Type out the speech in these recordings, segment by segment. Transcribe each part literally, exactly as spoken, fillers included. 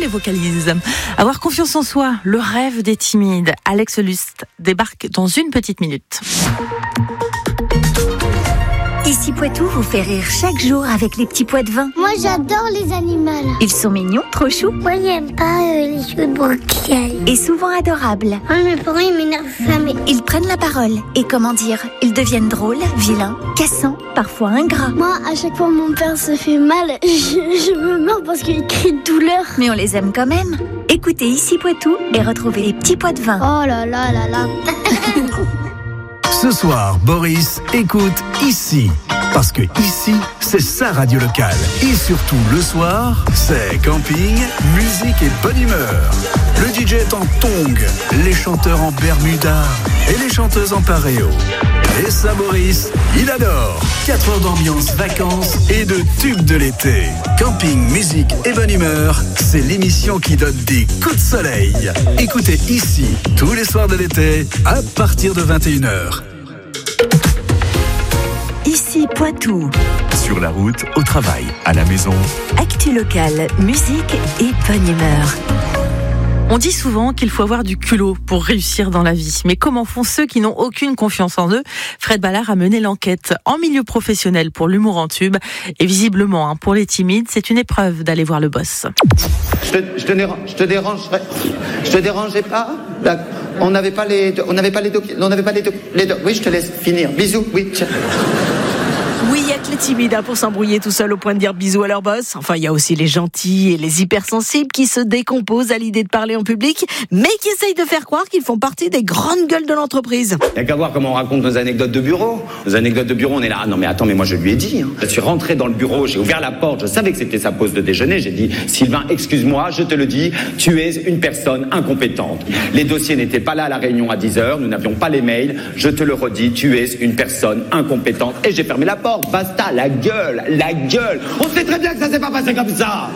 vocalises. Avoir confiance en soi, le rêve des timides. Alex Lust débarque dans une petite minute. Ici Poitou vous fait rire chaque jour avec les petits pois de vin. Moi j'adore les animaux. Ils sont mignons, trop choux. Moi j'aime pas euh, les choux de Bruxelles. Et souvent adorables. Moi mes parents ils m'énervent jamais. Ils prennent la parole. Et comment dire, ils deviennent drôles, vilains, cassants, parfois ingrats. Moi à chaque fois mon père se fait mal, je, je me meurs parce qu'il crie de douleur. Mais on les aime quand même. Écoutez Ici Poitou et retrouvez les petits pois de vin. Oh là là là là. Ce soir, Boris écoute Ici. Parce que ici, c'est sa radio locale. Et surtout, le soir, c'est camping, musique et bonne humeur. Le D J est en tongs, les chanteurs en bermuda et les chanteuses en paréo. Et ça, Boris, il adore. quatre heures d'ambiance, vacances et de tubes de l'été. Camping, musique et bonne humeur, c'est l'émission qui donne des coups de soleil. Écoutez Ici, tous les soirs de l'été, à partir de vingt et une heures. Ici Poitou. Sur la route, au travail, à la maison. Actu locale, musique et bonne humeur. On dit souvent qu'il faut avoir du culot pour réussir dans la vie. Mais comment font ceux qui n'ont aucune confiance en eux ? Fred Ballard a mené l'enquête en milieu professionnel pour l'humour en tube. Et visiblement, hein, pour les timides, c'est une épreuve d'aller voir le boss. Je te, je te, dérange, je te dérangerai, je te dérangerai pas. Là, on n'avait pas les, on n'avait pas les deux, on n'avait pas les deux, les deux. Oui, je te laisse finir. Bisous, oui. Tiens. Oui, il y a que les timides hein, pour s'embrouiller tout seul au point de dire bisous à leur boss. Enfin, il y a aussi les gentils et les hypersensibles qui se décomposent à l'idée de parler en public, mais qui essayent de faire croire qu'ils font partie des grandes gueules de l'entreprise. Il n'y a qu'à voir comment on raconte nos anecdotes de bureau. Nos anecdotes de bureau, on est là. Ah non, mais attends, mais moi je lui ai dit. Hein. Je suis rentré dans le bureau, j'ai ouvert la porte, je savais que c'était sa pause de déjeuner. J'ai dit, Sylvain, excuse-moi, je te le dis, tu es une personne incompétente. Les dossiers n'étaient pas là à la réunion à dix heures, nous n'avions pas les mails. Je te le redis, tu es une personne incompétente. Et j'ai fermé la porte. Basta, la gueule, la gueule. On sait très bien que ça s'est pas passé comme ça.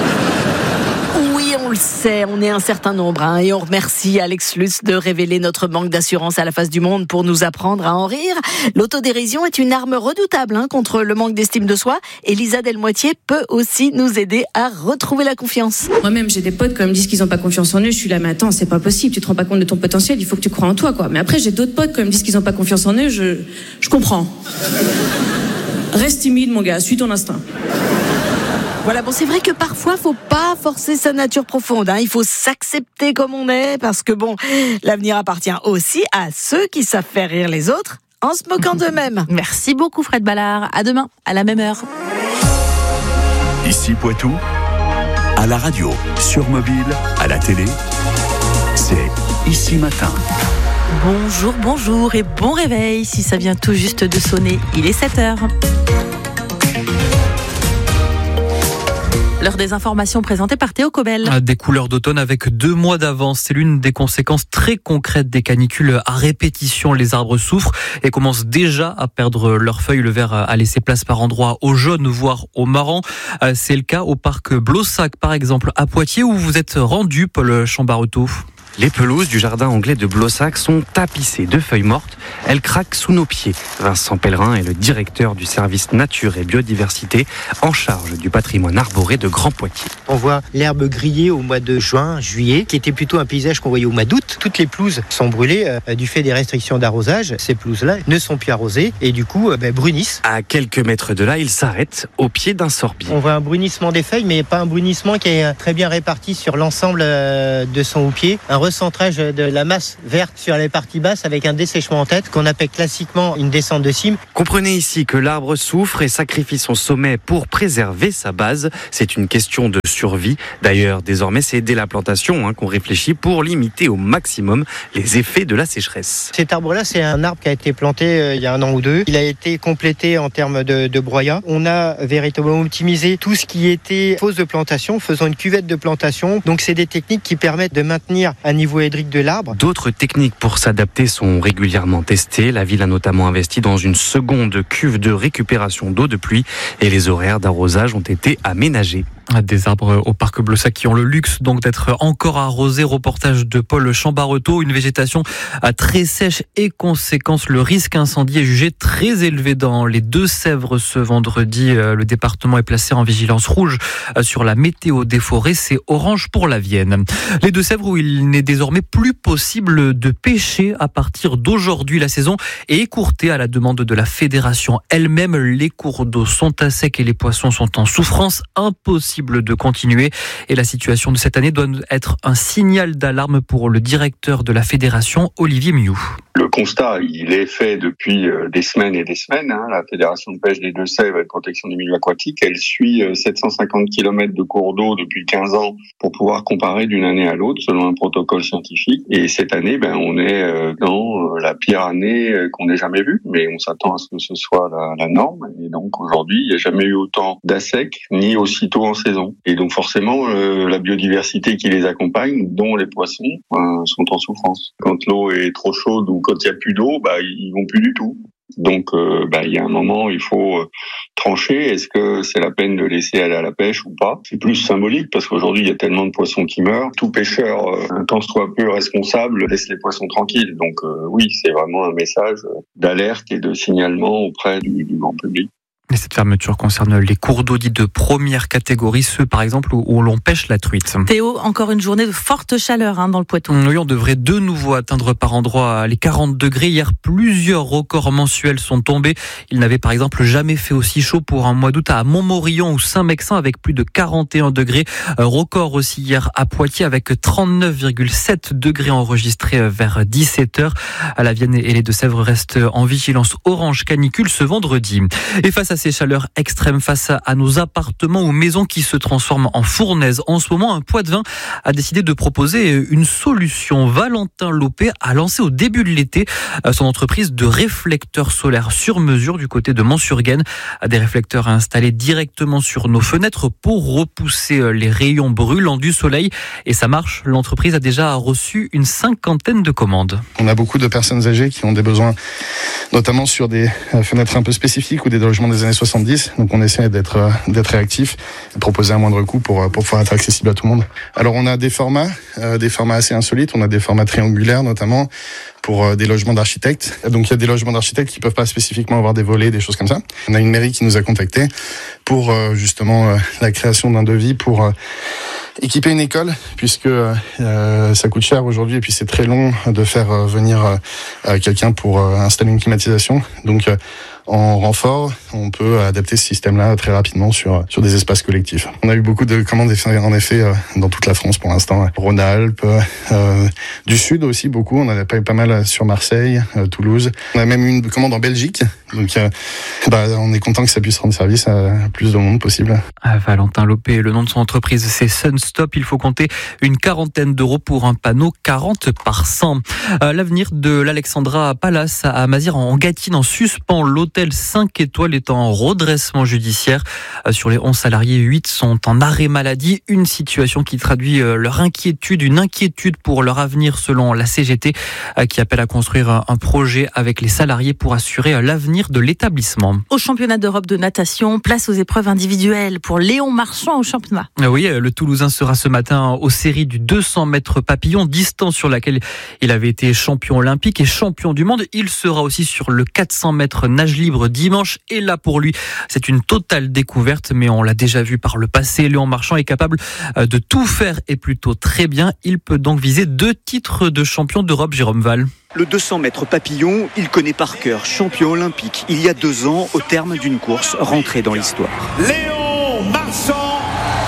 Oui, on le sait, on est un certain nombre hein, et on remercie Alex Lutz de révéler notre manque d'assurance à la face du monde pour nous apprendre à en rire. L'autodérision est une arme redoutable hein, contre le manque d'estime de soi et Lisa Delmoitier peut aussi nous aider à retrouver la confiance. Moi-même, j'ai des potes quand ils me disent qu'ils n'ont pas confiance en eux, je suis là, mais attends, c'est pas possible, tu te rends pas compte de ton potentiel, il faut que tu crois en toi, quoi. Mais après, j'ai d'autres potes quand ils me disent qu'ils n'ont pas confiance en eux, je, je comprends. Reste timide, mon gars, suis ton instinct. Voilà, bon, c'est vrai que parfois, faut pas forcer sa nature profonde. Hein. Il faut s'accepter comme on est, parce que bon, l'avenir appartient aussi à ceux qui savent faire rire les autres en se moquant d'eux-mêmes. Merci beaucoup, Fred Ballard. À demain, à la même heure. Ici Poitou, à la radio, sur mobile, à la télé, c'est Ici Matin. Bonjour, bonjour et bon réveil. Si ça vient tout juste de sonner, il est sept heures. L'heure des informations présentées par Théo Cobel. Des couleurs d'automne avec deux mois d'avance. C'est l'une des conséquences très concrètes des canicules à répétition. Les arbres souffrent et commencent déjà à perdre leurs feuilles. Le vert a laissé place par endroits au jaune, voire au marron. C'est le cas au parc Blossac, par exemple, à Poitiers, où vous êtes rendu, Paul Chambareteau. Les pelouses du jardin anglais de Blossac sont tapissées de feuilles mortes. Elles craquent sous nos pieds. Vincent Pellerin est le directeur du service nature et biodiversité en charge du patrimoine arboré de Grand Poitiers. On voit l'herbe griller au mois de juin, juillet, qui était plutôt un paysage qu'on voyait au mois d'août. Toutes les pelouses sont brûlées euh, du fait des restrictions d'arrosage. Ces pelouses-là ne sont plus arrosées et du coup euh, ben, brunissent. À quelques mètres de là, il s'arrête au pied d'un sorbier. On voit un brunissement des feuilles, mais pas un brunissement qui est très bien réparti sur l'ensemble euh, de son houppier. Un recentrage de la masse verte sur les parties basses avec un dessèchement en tête qu'on appelle classiquement une descente de cime. Comprenez ici que l'arbre souffre et sacrifie son sommet pour préserver sa base. C'est une question de survie. D'ailleurs, désormais, c'est dès la plantation hein, qu'on réfléchit pour limiter au maximum les effets de la sécheresse. Cet arbre-là, c'est un arbre qui a été planté euh, il y a un an ou deux. Il a été complété en termes de, de broyat. On a véritablement optimisé tout ce qui était fosse de plantation, faisant une cuvette de plantation. Donc, c'est des techniques qui permettent de maintenir un niveau hydrique de l'arbre. D'autres techniques pour s'adapter sont régulièrement testées. La ville a notamment investi dans une seconde cuve de récupération d'eau de pluie et les horaires d'arrosage ont été aménagés. Des arbres au parc Blossac qui ont le luxe donc d'être encore arrosés. Reportage de Paul Chambareto. Une végétation très sèche et conséquence, le risque incendie est jugé très élevé dans les Deux-Sèvres ce vendredi. Le département est placé en vigilance rouge sur la météo des forêts. C'est orange pour la Vienne. Les Deux-Sèvres où il n'est désormais plus possible de pêcher à partir d'aujourd'hui. La saison est écourtée à la demande de la fédération elle-même. Les cours d'eau sont à sec et les poissons sont en souffrance. Impossible de continuer. Et la situation de cette année doit être un signal d'alarme pour le directeur de la fédération, Olivier Miou. Le constat, il est fait depuis des semaines et des semaines. Hein. La Fédération de pêche des Deux-Sèvres et de protection des milieux aquatiques, elle suit sept cent cinquante kilomètres de cours d'eau depuis quinze ans pour pouvoir comparer d'une année à l'autre selon un protocole scientifique. Et cette année, ben, on est dans la pire année qu'on ait jamais vue. Mais on s'attend à ce que ce soit la, la norme. Et donc aujourd'hui, il n'y a jamais eu autant d'assec, ni aussitôt en saison. Et donc forcément, euh, la biodiversité qui les accompagne, dont les poissons, euh, sont en souffrance. Quand l'eau est trop chaude ou quand il n'y a plus d'eau, bah, ils vont plus du tout. Donc, euh, bah, il y a un moment, il faut euh, trancher. Est-ce que c'est la peine de laisser aller à la pêche ou pas? C'est plus symbolique parce qu'aujourd'hui, il y a tellement de poissons qui meurent. Tout pêcheur, euh, un tant soit peu responsable, laisse les poissons tranquilles. Donc, euh, oui, c'est vraiment un message d'alerte et de signalement auprès du, du grand public. Et cette fermeture concerne les cours d'eau dits de première catégorie, ceux par exemple où, où l'on pêche la truite. Théo, encore une journée de forte chaleur hein, dans le Poitou. Oui, on devrait de nouveau atteindre par endroits les quarante degrés. Hier, plusieurs records mensuels sont tombés. Il n'avait par exemple jamais fait aussi chaud pour un mois d'août à Montmorillon ou Saint-Mexin avec plus de quarante et un degrés. Un record aussi hier à Poitiers avec trente-neuf virgule sept degrés enregistrés vers dix-sept heures. À la Vienne et les Deux-Sèvres restent en vigilance orange canicule ce vendredi. Et face à ces chaleurs extrêmes, face à nos appartements ou maisons qui se transforment en fournaises, en ce moment, un Poitevin a décidé de proposer une solution. Valentin Lopé a lancé au début de l'été son entreprise de réflecteurs solaires sur mesure du côté de Mont-sur-Gaine. Des réflecteurs installés directement sur nos fenêtres pour repousser les rayons brûlants du soleil. Et ça marche, l'entreprise a déjà reçu une cinquantaine de commandes. On a beaucoup de personnes âgées qui ont des besoins, notamment sur des fenêtres un peu spécifiques ou des logements des années soixante-dix. Donc on essaie d'être, d'être réactif et de proposer un moindre coût pour, pour pouvoir être accessible à tout le monde. Alors on a des formats, euh, des formats assez insolites. On a des formats triangulaires notamment pour euh, des logements d'architectes. Donc il y a des logements d'architectes qui peuvent pas spécifiquement avoir des volets, des choses comme ça. On a une mairie qui nous a contactés pour euh, justement euh, la création d'un devis pour euh, équiper une école, puisque euh, ça coûte cher aujourd'hui et puis c'est très long de faire euh, venir euh, quelqu'un pour euh, installer une climatisation. Donc euh, en renfort, on peut adapter ce système-là très rapidement sur sur des espaces collectifs. On a eu beaucoup de commandes en effet euh, dans toute la France pour l'instant. Rhône-Alpes, euh, du Sud aussi beaucoup. On en a pas, pas mal sur Marseille, euh, Toulouse. On a même eu une commande en Belgique. Donc euh, bah, on est content que ça puisse rendre service à plus de monde possible. À Valentin Lopé, le nom de son entreprise c'est Sunstop. Il faut compter une quarantaine d'euros pour un panneau quarante par cent. Euh, l'avenir de l'Alexandra Palace à Mazires en Gâtine en suspens. L'hôtel cinq étoiles est en redressement judiciaire. Euh, sur les onze salariés, huit sont en arrêt maladie. Une situation qui traduit euh, leur inquiétude, une inquiétude pour leur avenir selon la C G T euh, qui appelle à construire un, un projet avec les salariés pour assurer euh, l'avenir de l'établissement. Au championnat d'Europe de natation, place aux épreuves individuelles pour Léon Marchand au championnat. Oui, le Toulousain sera ce matin aux séries du deux cents mètres papillon, distance sur laquelle il avait été champion olympique et champion du monde. Il sera aussi sur le quatre cents mètres nage libre dimanche. Et là, pour lui, c'est une totale découverte, mais on l'a déjà vu par le passé. Léon Marchand est capable de tout faire et plutôt très bien. Il peut donc viser deux titres de champion d'Europe, Jérôme Val. Le deux cents mètres papillon, il connaît par cœur, champion olympique, il y a deux ans, au terme d'une course rentrée dans l'histoire. Léon Marchand,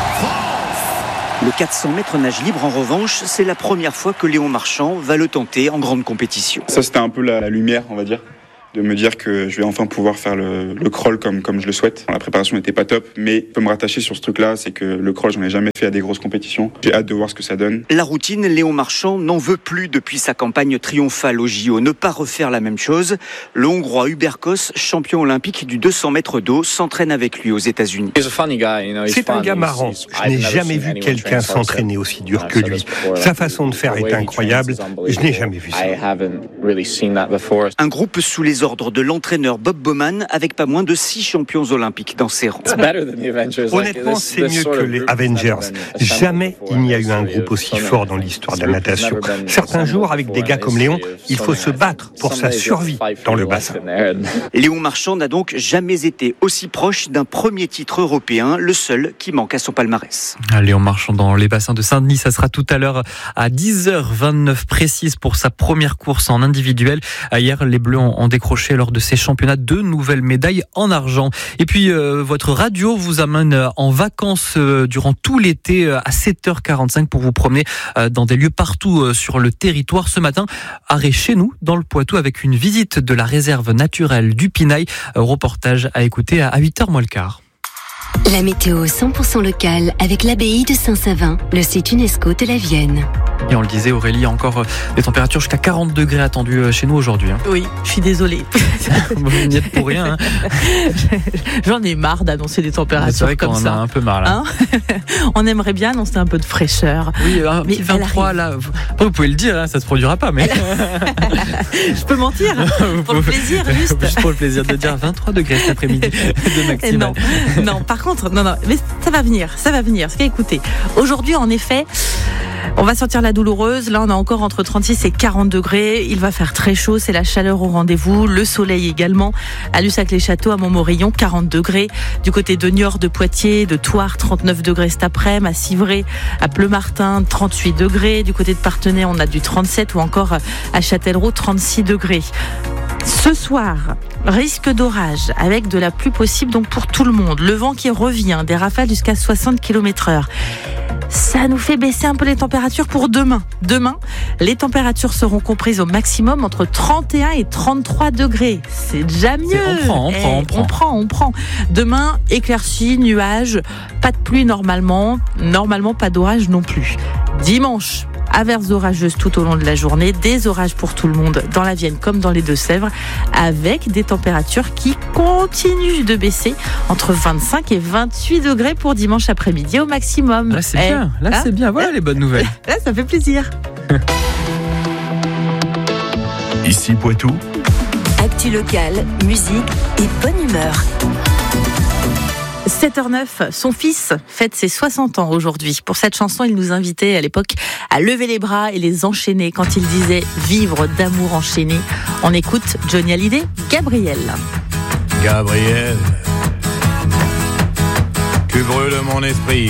France. Le quatre cents mètres nage libre, en revanche, c'est la première fois que Léon Marchand va le tenter en grande compétition. Ça, c'était un peu la, la lumière, on va dire, de me dire que je vais enfin pouvoir faire le, le crawl comme, comme je le souhaite. La préparation n'était pas top, mais je peux me rattacher sur ce truc-là, c'est que le crawl, j'en ai jamais fait à des grosses compétitions. J'ai hâte de voir ce que ça donne. La routine, Léon Marchand n'en veut plus depuis sa campagne triomphale au J O. Ne pas refaire la même chose. Le Hongrois Hubert Kos, champion olympique du deux cents mètres d'eau, s'entraîne avec lui aux États-Unis. C'est un gars marrant. Je n'ai jamais vu quelqu'un s'entraîner aussi dur que lui. Sa façon de faire est incroyable. Je n'ai jamais vu ça. Un groupe sous les ordres d'ordre de l'entraîneur Bob Bowman avec pas moins de six champions olympiques dans ses rangs. Honnêtement, c'est mieux que les Avengers. Jamais il n'y a eu un groupe aussi fort dans l'histoire de la natation. Certains jours, avec des gars comme Léon, il faut se battre pour sa survie dans le bassin. Léon Marchand n'a donc jamais été aussi proche d'un premier titre européen, le seul qui manque à son palmarès. Léon Marchand dans les bassins de Saint-Denis, ça sera tout à l'heure à dix heures vingt-neuf précise pour sa première course en individuel. Hier, les Bleus ont décroché lors de ces championnats deux nouvelles médailles en argent. Et puis, euh, votre radio vous amène en vacances euh, durant tout l'été euh, à sept heures quarante-cinq pour vous promener euh, dans des lieux partout euh, sur le territoire. Ce matin, arrêt chez nous, dans le Poitou, avec une visite de la réserve naturelle du Pinail. Euh, reportage à écouter à huit heures moins le quart. La météo cent pour cent locale avec l'abbaye de Saint-Savin, le site UNESCO de la Vienne. Et on le disait, Aurélie, encore des températures jusqu'à quarante degrés attendues chez nous aujourd'hui. Hein. Oui, je suis désolée. Vous n'y êtes pour rien. Hein. J'en ai marre d'annoncer des températures c'est vrai comme qu'on ça. En a un peu marre là. Hein on aimerait bien annoncer un peu de fraîcheur. Oui, un mais petit vingt-trois là. Vous, vous pouvez le dire, hein, ça ne se produira pas. Mais je peux mentir pour le plaisir, juste. Juste pour le plaisir de dire vingt-trois degrés cet après-midi de maximal. Non, non, par contre, non, non, mais ça va venir, ça va venir. Parce qu'écoutez, aujourd'hui, en effet, on va sortir la douloureuse. Là, on a encore entre trente-six et quarante degrés. Il va faire très chaud. C'est la chaleur au rendez-vous. Le soleil également. À Lussac-les-Châteaux, à Montmorillon, quarante degrés. Du côté de Niort, de Poitiers, de Thouars, trente-neuf degrés cet après-midi. À Civray, à Pleumartin, trente-huit degrés. Du côté de Parthenay, on a du trente-sept ou encore à Châtellerault, trente-six degrés. Ce soir, risque d'orage avec de la pluie possible donc pour tout le monde. Le vent qui revient, des rafales jusqu'à soixante kilomètres heure. Ça nous fait baisser un peu les températures pour demain. Demain, les températures seront comprises au maximum entre trente et un et trente-trois degrés. C'est déjà mieux. On prend, on prend, on prend. On prend, on prend. Demain, éclaircies, nuages, pas de pluie normalement. Normalement, pas d'orage non plus. Dimanche, averses orageuses tout au long de la journée, des orages pour tout le monde dans la Vienne comme dans les Deux-Sèvres, avec des températures qui continuent de baisser entre vingt-cinq et vingt-huit degrés pour dimanche après-midi au maximum. Là c'est eh, bien, là hein c'est bien, voilà les bonnes nouvelles. Là ça fait plaisir. Ici Poitou. Actu locale, musique et bonne humeur. sept heures neuf, son fils fête ses soixante ans aujourd'hui. Pour cette chanson, il nous invitait à l'époque à lever les bras et les enchaîner quand il disait vivre d'amour enchaîné. On écoute Johnny Hallyday, Gabriel. Gabriel, tu brûles mon esprit.